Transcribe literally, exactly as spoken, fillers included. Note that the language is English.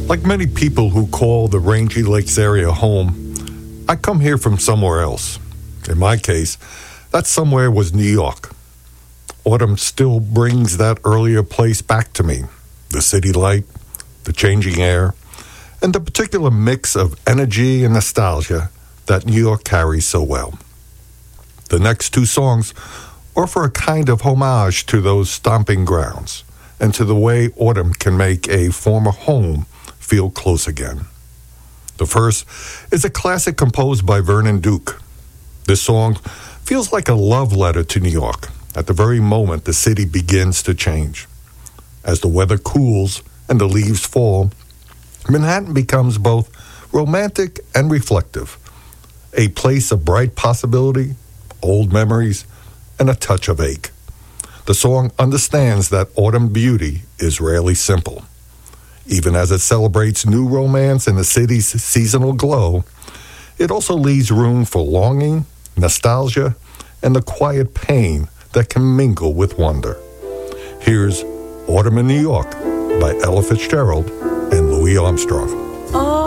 Like many people who call the Rangy Lakes area home, I come here from somewhere else. In my case, that somewhere was New York. Autumn still brings that earlier place back to me. The city light, the changing air, and the particular mix of energy and nostalgia that New York carries so well. The next two songs offer a kind of homage to those stomping grounds and to the way autumn can make a former home feel close again. The first is a classic composed by Vernon Duke. This song feels like a love letter to New York at the very moment the city begins to change. As the weather cools and the leaves fall, Manhattan becomes both romantic and reflective, a place of bright possibility, old memories, and a touch of ache. The song understands that autumn beauty is rarely simple. Even as it celebrates new romance and the city's seasonal glow, it also leaves room for longing, nostalgia, and the quiet pain that can mingle with wonder. Here's Autumn in New York by Ella Fitzgerald and Louis Armstrong.